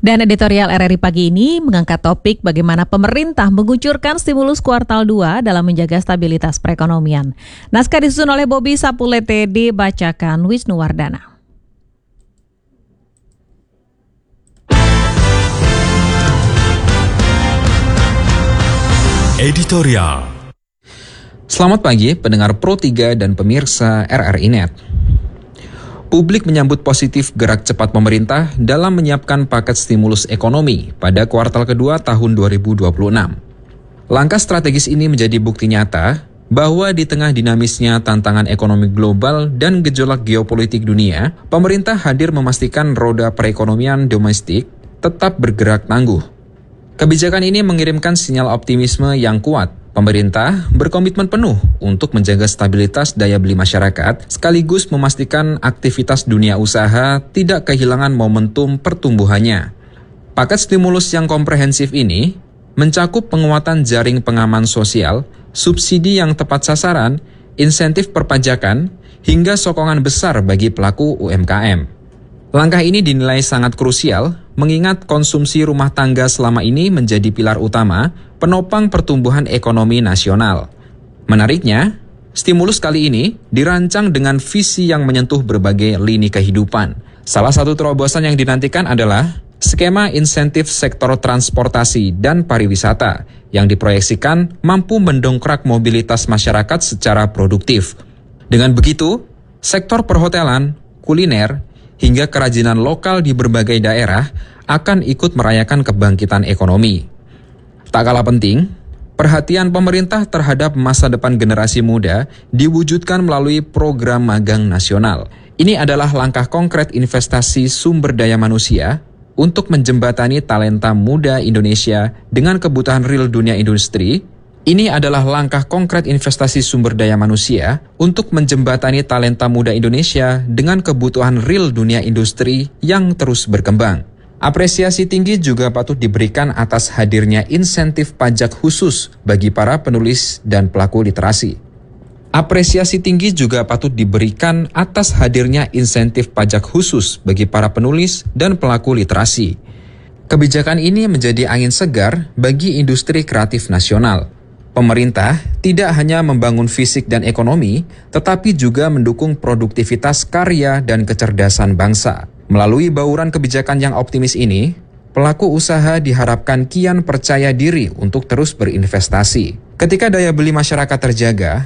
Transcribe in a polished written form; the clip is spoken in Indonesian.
Dan editorial RRI pagi ini mengangkat topik bagaimana pemerintah mengucurkan stimulus kuartal 2 dalam menjaga stabilitas perekonomian. Naskah disusun oleh Bobby Sapulete, dibacakan Wisnu Wardana. Editorial. Selamat pagi pendengar Pro 3 dan pemirsa RRI Net. Publik menyambut positif gerak cepat pemerintah dalam menyiapkan paket stimulus ekonomi pada kuartal kedua tahun 2026. Langkah strategis ini menjadi bukti nyata bahwa di tengah dinamisnya tantangan ekonomi global dan gejolak geopolitik dunia, pemerintah hadir memastikan roda perekonomian domestik tetap bergerak tangguh. Kebijakan ini mengirimkan sinyal optimisme yang kuat. Pemerintah berkomitmen penuh untuk menjaga stabilitas daya beli masyarakat, sekaligus memastikan aktivitas dunia usaha tidak kehilangan momentum pertumbuhannya. Paket stimulus yang komprehensif ini mencakup penguatan jaring pengaman sosial, subsidi yang tepat sasaran, insentif perpajakan, hingga sokongan besar bagi pelaku UMKM. Langkah ini dinilai sangat krusial, mengingat konsumsi rumah tangga selama ini menjadi pilar utama penopang pertumbuhan ekonomi nasional. Menariknya, stimulus kali ini dirancang dengan visi yang menyentuh berbagai lini kehidupan. Salah satu terobosan yang dinantikan adalah skema insentif sektor transportasi dan pariwisata yang diproyeksikan mampu mendongkrak mobilitas masyarakat secara produktif. Dengan begitu, sektor perhotelan, kuliner, hingga kerajinan lokal di berbagai daerah akan ikut merayakan kebangkitan ekonomi. Tak kalah penting, perhatian pemerintah terhadap masa depan generasi muda diwujudkan melalui program magang nasional. Ini adalah langkah konkret investasi sumber daya manusia untuk menjembatani talenta muda Indonesia dengan kebutuhan real dunia industri. Ini adalah langkah konkret investasi sumber daya manusia untuk menjembatani talenta muda Indonesia dengan kebutuhan real dunia industri yang terus berkembang. Apresiasi tinggi juga patut diberikan atas hadirnya insentif pajak khusus bagi para penulis dan pelaku literasi. Apresiasi tinggi juga patut diberikan atas hadirnya insentif pajak khusus bagi para penulis dan pelaku literasi. Kebijakan ini menjadi angin segar bagi industri kreatif nasional. Pemerintah tidak hanya membangun fisik dan ekonomi, tetapi juga mendukung produktivitas karya dan kecerdasan bangsa. Melalui bauran kebijakan yang optimis ini, pelaku usaha diharapkan kian percaya diri untuk terus berinvestasi. Ketika daya beli masyarakat terjaga,